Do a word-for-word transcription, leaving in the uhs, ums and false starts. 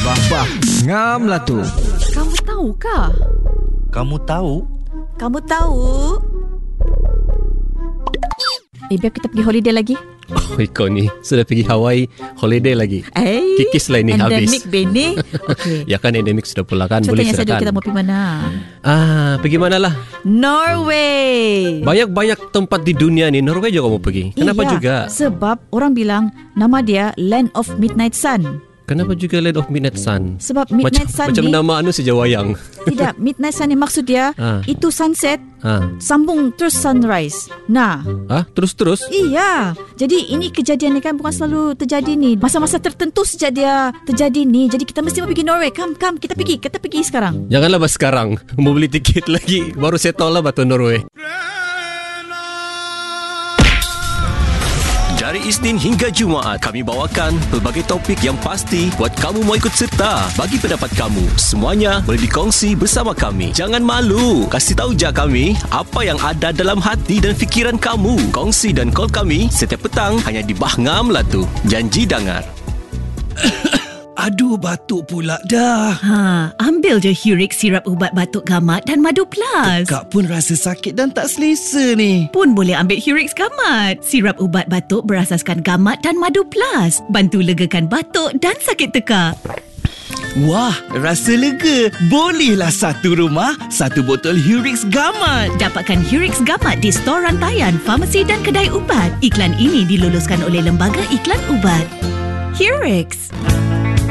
Bah, bah, ngam lah tu. Kamu tahu kah? Kamu tahu? Kamu tahu? Eh, biar kita pergi holiday lagi. Oh, kau ni sudah pergi Hawaii holiday lagi. Eh, Kikis lah ini habis. Endemic Beni. Okay. Ya kan endemic sudah pula kan. Contohnya Boleh saya silakan. kita mau pergi mana? Ah, pergi mana lah? Norway. Banyak-banyak tempat di dunia ni. Norway juga mau pergi. Kenapa iya, juga? Sebab orang bilang nama dia Land of Midnight Sun. Kenapa juga Land of Midnight Sun? Sebab Midnight macam, Sun macam ni nama anu saja wayang. Tidak, Midnight Sun ni maksud dia Ah. itu sunset Ah. sambung terus sunrise. Nah, Ah, terus-terus? iya. Jadi ini kejadian ni kan bukan selalu terjadi ni. Masa-masa tertentu saja dia terjadi ni. Jadi kita mesti mau pergi Norway. Come, come, kita pergi. Kita pergi sekarang. Janganlah bah sekarang. Mau beli tiket lagi. Baru settle lah batu Norway. Dari Isnin hingga Jumaat, kami bawakan pelbagai topik yang pasti buat kamu mau ikut serta. Bagi pendapat kamu, semuanya boleh dikongsi bersama kami. Jangan malu, kasih tahu je kami apa yang ada dalam hati dan fikiran kamu. Kongsi dan call kami setiap petang hanya di Bah Ngam lah tu. Janji dengar. Aduh, batuk pula dah. Ha, ambil je Hurix sirap ubat batuk gamat dan madu plus. Kak pun rasa sakit dan tak selesa ni. Pun boleh ambil Hurix gamat. Sirap ubat batuk berasaskan gamat dan madu plus. Bantu legakan batuk dan sakit tekak. Wah, rasa lega. Bolehlah satu rumah, satu botol Hurix Gamat. Dapatkan Hurix gamat di stor rantaian, farmasi dan kedai ubat. Iklan ini diluluskan oleh Lembaga Iklan Ubat. Hurix.